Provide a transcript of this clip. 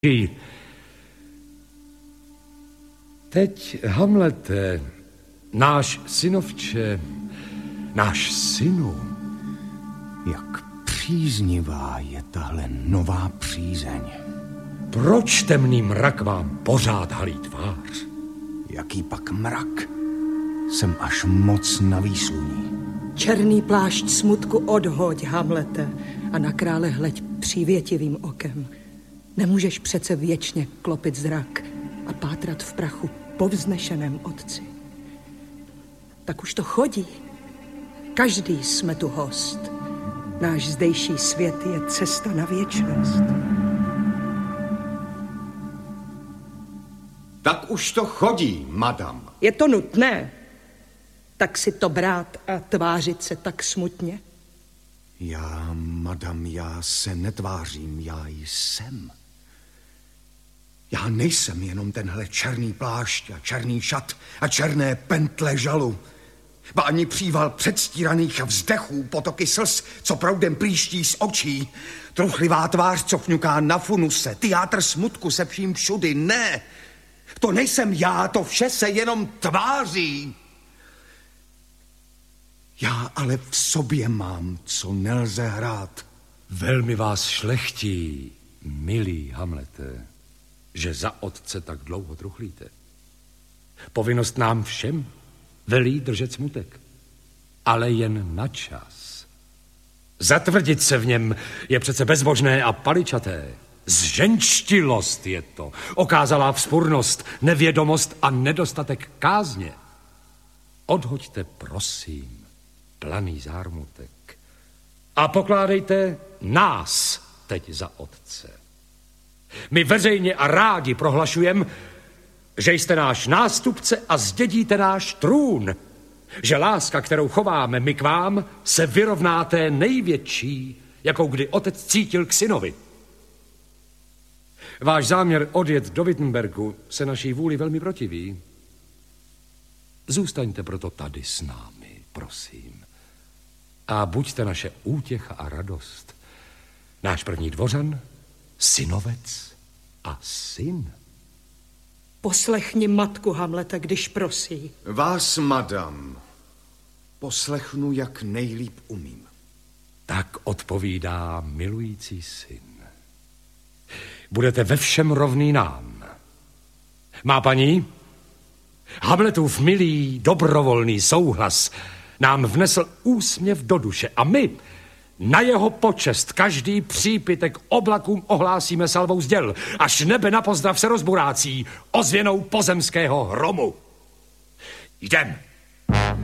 Teď, Hamlete, náš synovče, náš synu. Jak příznivá je tahle nová přízeň. Proč temný mrak vám pořád halí tvář? Jaký pak mrak? Jsem až moc na výsluní. Černý plášť smutku odhoď, Hamlete, a na krále hleď přívětivým okem. Nemůžeš přece věčně klopit zrak a pátrat v prachu po vznešeném otci. Tak už to chodí. Každý jsme tu host. Náš zdejší svět je cesta na věčnost. Tak už to chodí, madam. Je to nutné? Tak si to brát a tvářit se tak smutně? Madam, já se netvářím, já jsem. Já nejsem jenom tenhle černý plášť a černý šat a černé pentle žalu. Ba ani příval předstíraných vzdechů, potoky slz, co proudem plíští z očí. Truchlivá tvář, co fňuká na funuse, teátr smutku se vším všudy. Ne, to nejsem já, to vše se jenom tváří. Já ale v sobě mám, co nelze hrát. Velmi vás šlechtí, milý Hamlete, že za otce tak dlouho truchlíte. Povinnost nám všem velí držet smutek, ale jen na čas. Zatvrdit se v něm je přece bezbožné a paličaté. Zženštilost je to, okázalá vzpurnost, nevědomost a nedostatek kázně. Odhoďte, prosím, planý zármutek a pokládejte nás teď za otce. My veřejně a rádi prohlašujeme, že jste náš nástupce a zdědíte náš trůn, že láska, kterou chováme my k vám, se vyrovná té největší, jakou kdy otec cítil k synovi. Váš záměr odjet do Wittenbergu se naší vůli velmi protiví. Zůstaňte proto tady s námi, prosím. A buďte naše útěcha a radost. Náš první dvořan, synovec a syn. Poslechni matku, Hamlete, když prosí. Vás, madam, poslechnu, jak nejlíp umím. Tak odpovídá milující syn. Budete ve všem rovný nám. Má paní? Hamletův milý, dobrovolný souhlas nám vnesl úsměv do duše a my na jeho počest každý přípitek oblakům ohlásíme salvou zděl, až nebe na pozdrav se rozburácí ozvěnou pozemského hromu. Jdem.